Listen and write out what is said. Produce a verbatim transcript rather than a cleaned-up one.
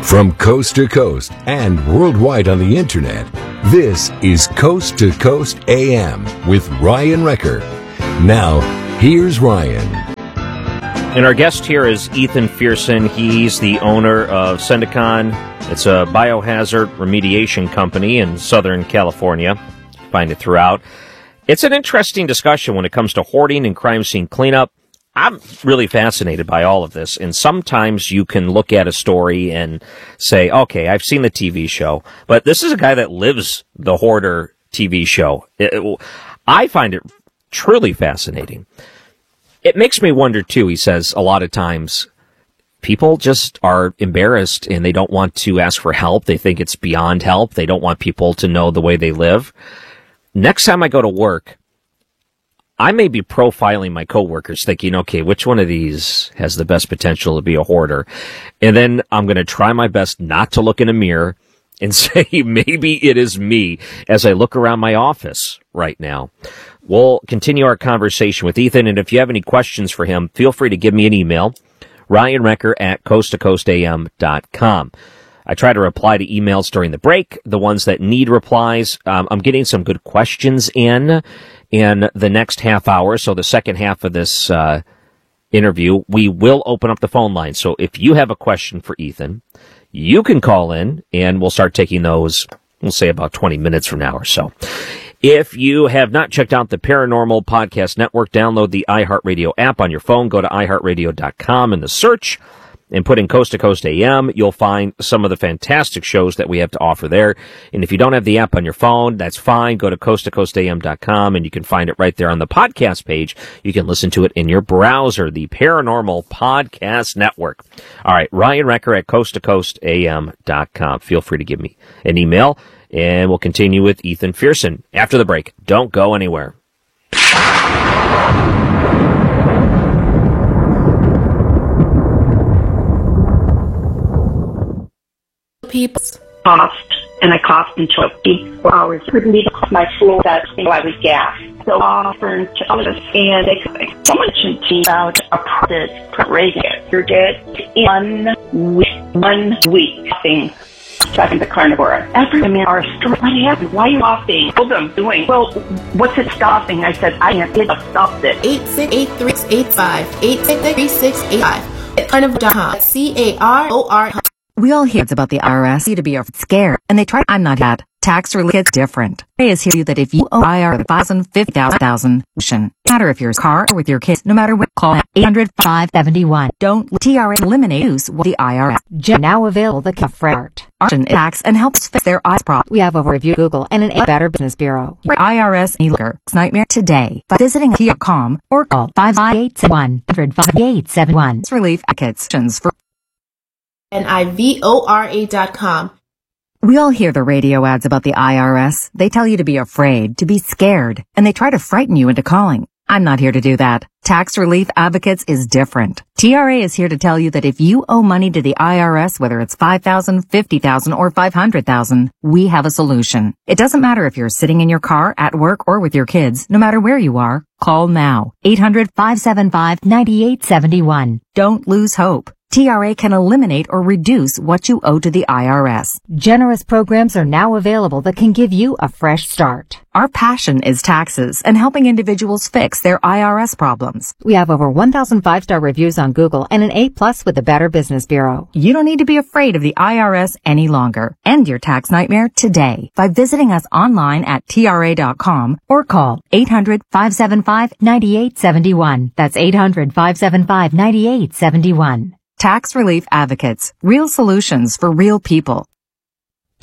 From coast to coast and worldwide on the internet, this is Coast to Coast A M with Ryan Wrecker. Now, here's Ryan. And our guest here is Ethan Fearson. He's the owner of Sendicon. It's a biohazard remediation company in Southern California. Find it throughout. It's an interesting discussion when it comes to hoarding and crime scene cleanup. I'm really fascinated by all of this, and sometimes you can look at a story and say, okay, I've seen the T V show, but this is a guy that lives the hoarder T V show. It, it, I find it truly fascinating. It makes me wonder, too, he says, a lot of times people just are embarrassed and they don't want to ask for help. They think it's beyond help. They don't want people to know the way they live. Next time I go to work, I may be profiling my coworkers thinking, okay, which one of these has the best potential to be a hoarder? And then I'm going to try my best not to look in a mirror and say, maybe it is me as I look around my office right now. We'll continue our conversation with Ethan. And if you have any questions for him, feel free to give me an email, Ryan Wrecker at coast to coast a m dot com. I try to reply to emails during the break, the ones that need replies. Um, I'm getting some good questions in. In the next half hour, so the second half of this uh, interview, we will open up the phone line. So if you have a question for Ethan, you can call in, and we'll start taking those, we'll say about twenty minutes from now or so. If you have not checked out the Paranormal Podcast Network, download the iHeartRadio app on your phone. Go to i heart radio dot com in the search and put in Coast to Coast A M. You'll find some of the fantastic shows that we have to offer there. And if you don't have the app on your phone, that's fine. Go to coast to coast a m dot com and you can find it right there on the podcast page. You can listen to it in your browser, the Paranormal Podcast Network. All right, Ryan Wrecker at coast to coast a m dot com. Feel free to give me an email, and we'll continue with Ethan Fearson after the break. Don't go anywhere. People coughed, and I coughed until four hours. Couldn't even off my floor. That I was gassed. So often to all of us, and they someone mentioned to me about a product Reagan. You're dead in one week. One week. Thing. Second the carnivore. Everyone are what happened? Why are you coughing? What am doing? Well, what's it stopping? I said I can't stop it. Eight six eight three eight five eight six three six eight five. Carnivore dot com. C A R O R. We all hear about the I R S to be scared, and they try. I'm not that. Tax relief is different. It is here that if you owe I R S thousand, fifty thousand, no matter if you're car or with your kids, no matter what, call eight hundred, five seven one. Don't T R A eliminate use with the I R S. Now available the Cafrart. Arson tax and helps fix their eyes problem. We have over review Google and an Better Business Bureau. Your I R S e-looker nightmare today by visiting T R dot com or call five eight seven one, five eight seven one. Relief applications for N I V O R A dot com. We all hear the radio ads about the I R S. They tell you to be afraid, to be scared, and they try to frighten you into calling. I'm not here to do that. Tax Relief Advocates is different. T R A is here to tell you that if you owe money to the I R S, whether it's five thousand dollars, fifty thousand dollars, or five hundred thousand dollars, we have a solution. It doesn't matter if you're sitting in your car, at work, or with your kids. No matter where you are, call now. eight hundred, five seven five, nine eight seven one. Don't lose hope. T R A can eliminate or reduce what you owe to the I R S. Generous programs are now available that can give you a fresh start. Our passion is taxes and helping individuals fix their I R S problems. We have over one thousand five-star reviews on Google and an A plus with the Better Business Bureau. You don't need to be afraid of the I R S any longer. End your tax nightmare today by visiting us online at T R A dot com or call eight hundred, five seven five, nine eight seven one. That's eight hundred, five seven five, nine eight seven one. Tax Relief Advocates. Real solutions for real people.